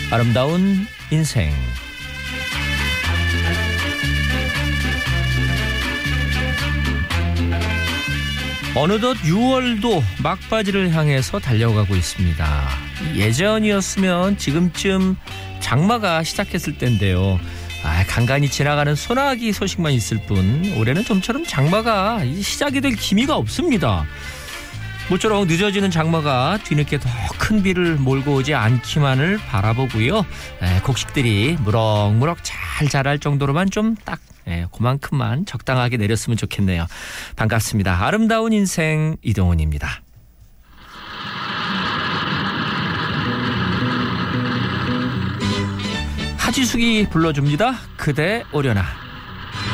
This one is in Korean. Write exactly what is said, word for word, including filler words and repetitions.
아름다운 인생. 어느덧 유월도 막바지를 향해서 달려가고 있습니다. 예전이었으면 지금쯤 장마가 시작했을 텐데요. 아, 간간히 지나가는 소나기 소식만 있을 뿐 올해는 좀처럼 장마가 시작이 될 기미가 없습니다. 모쪼록 늦어지는 장마가 뒤늦게 더 큰 비를 몰고 오지 않기만을 바라보고요. 에, 곡식들이 무럭무럭 잘 자랄 정도로만 좀 딱 그만큼만 적당하게 내렸으면 좋겠네요. 반갑습니다. 아름다운 인생 이동훈입니다. 하지숙이 불러줍니다. 그대 오려나.